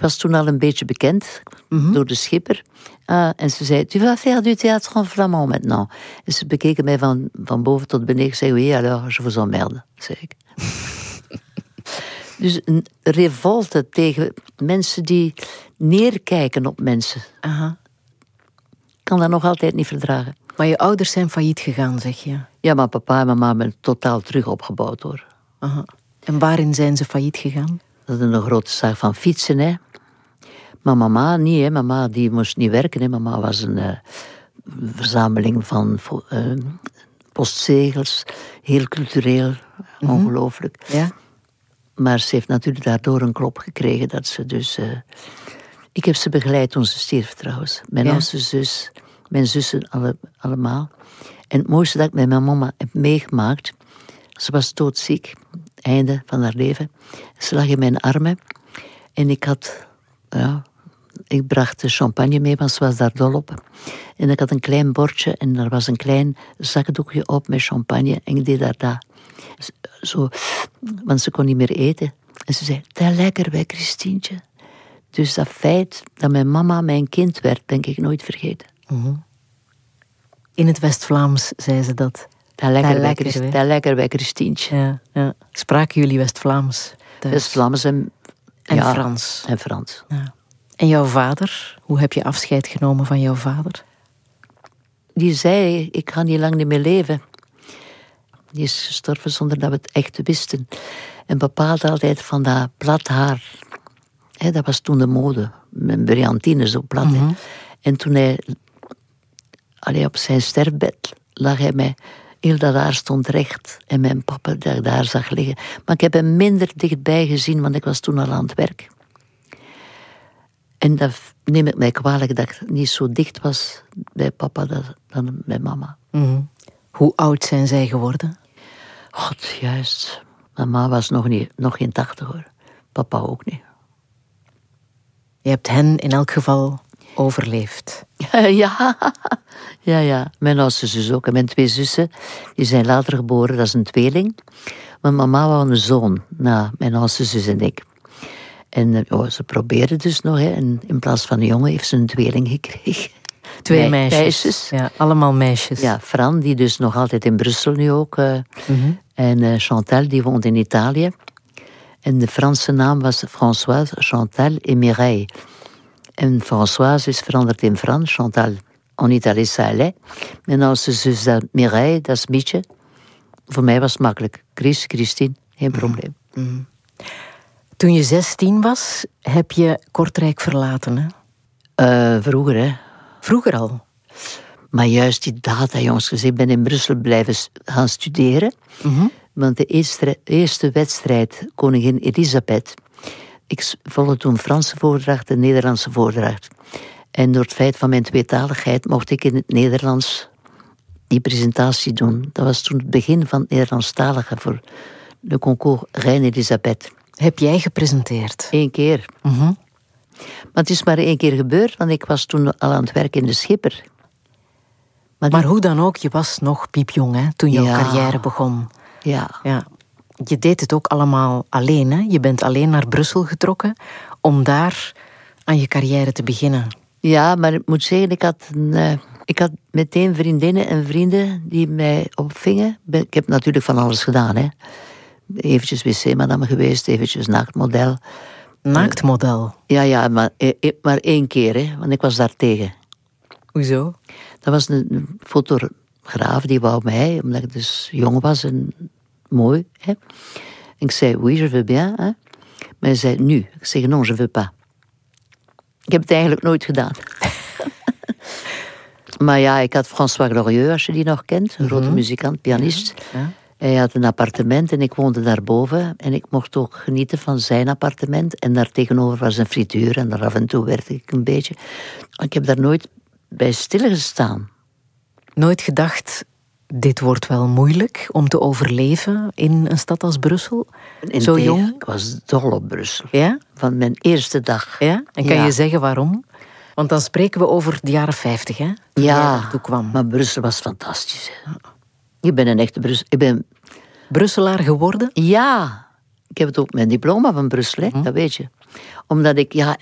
was toen al een beetje bekend door de schipper. En ze zei, tu vas faire du théâtre en flamand maintenant. En ze bekeken mij van boven tot beneden. Ik zei, oui, alors, je vous emmerde, zei ik. Dus een revolte tegen mensen die neerkijken op mensen. Aha. Ik kan dat nog altijd niet verdragen. Maar je ouders zijn failliet gegaan, zeg je? Ja, maar papa en mama hebben het totaal terug opgebouwd, hoor. Aha. En waarin zijn ze failliet gegaan? Dat is een grote zaak van fietsen, hè. Maar mama niet, hè. Mama die moest niet werken, hè. Mama was een verzameling van postzegels. Heel cultureel, ongelooflijk. Ja? Maar ze heeft natuurlijk daardoor een klop gekregen dat ze dus... Ik heb ze begeleid toen ze stierf, trouwens. Mijn oudste zus, mijn zussen allemaal. En het mooiste dat ik met mijn mama heb meegemaakt... Ze was doodziek, einde van haar leven. Ze lag in mijn armen. En ik bracht de champagne mee, want ze was daar dol op. En ik had een klein bordje en er was een klein zakdoekje op met champagne. En ik deed dat. Zo, want ze kon niet meer eten. En ze zei, dat lekker bij Christientje. Dus dat feit dat mijn mama mijn kind werd, denk ik nooit vergeten. In het West-Vlaams zei ze dat. Dat lekker bij Christientje. Ja. Spraken jullie West-Vlaams thuis? West-Vlaams en Frans. En Frans. Ja. En jouw vader? Hoe heb je afscheid genomen van jouw vader? Die zei, ik ga niet lang meer leven. Die is gestorven zonder dat we het echt wisten. En papa had altijd van dat plat haar. Dat was toen de mode. Met briantine zo plat. En toen hij op zijn sterfbed lag hij mij... Heel dat haar stond recht. En mijn papa daar zag liggen. Maar ik heb hem minder dichtbij gezien, want ik was toen al aan het werk. En dat neem ik mij kwalijk dat ik niet zo dicht was bij papa dan bij mama. Hoe oud zijn zij geworden? God, juist. Mama was nog geen 80 hoor. Papa ook niet. Je hebt hen in elk geval overleefd. Ja. Mijn oudste zus ook. En mijn 2 zussen, die zijn later geboren. Dat is een tweeling. Maar mama wou een zoon, na mijn oudste zus en ik. En ze probeerde dus nog. Hè. En in plaats van een jongen heeft ze een tweeling gekregen. 2 meisjes. Ja, allemaal meisjes. Ja, Fran, die dus nog altijd in Brussel nu ook. En Chantal, die woont in Italië. En de Franse naam was Françoise, Chantal et Mireille. En Françoise is veranderd in Frans, Chantal. En Italië is Salé. Mijn oudste zus, Mireille, dat is Mietje. Voor mij was het makkelijk. Christine, geen probleem. Toen je 16 was, heb je Kortrijk verlaten, hè? Vroeger, hè. Vroeger al? Maar juist die data, jongens. Dus ik ben in Brussel blijven gaan studeren. Want de eerste wedstrijd, koningin Elisabeth... Ik volgde toen Franse voordracht en Nederlandse voordracht. En door het feit van mijn tweetaligheid mocht ik in het Nederlands die presentatie doen. Dat was toen het begin van het Nederlandstalige voor de concours Reine Elisabeth. Heb jij gepresenteerd? 1 keer. Maar het is maar 1 keer gebeurd, want ik was toen al aan het werk in de Schipper. Maar hoe dan ook, je was nog piepjong, hè, toen jouw carrière begon. Ja. Je deed het ook allemaal alleen, hè? Je bent alleen naar Brussel getrokken om daar aan je carrière te beginnen. Ja, maar ik moet zeggen, ik had meteen vriendinnen en vrienden die mij opvingen. Ik heb natuurlijk van alles gedaan, hè. Eventjes wc-madame geweest, eventjes naaktmodel. Naaktmodel? Ja, maar 1 keer, hè, want ik was daar tegen. Hoezo? Dat was een fotograaf, die wou mij, omdat ik dus jong was en mooi. Hè. Ik zei, oui, je veux bien. Hè. Maar hij zei, nu. Ik zeg, non, je veux pas. Ik heb het eigenlijk nooit gedaan. Maar ja, ik had François Glorieux, als je die nog kent. Een grote muzikant, pianist. Ja. Hij had een appartement en ik woonde daarboven. En ik mocht ook genieten van zijn appartement. En daar tegenover was een frituur. En daar af en toe werkte ik een beetje. Ik heb daar nooit bij stilgestaan. Nooit gedacht, dit wordt wel moeilijk om te overleven in een stad als Brussel? Zo jong? Ik was dol op Brussel. Ja? Van mijn eerste dag. Ja? En kan je zeggen waarom? Want dan spreken we over de jaren 50, hè? Toen jij naartoe kwam. Maar Brussel was fantastisch. Hè. Ik ben een echte Brusselaar geworden? Ja. Ik heb het ook mijn diploma van Brussel, hè? Dat weet je. Omdat ik,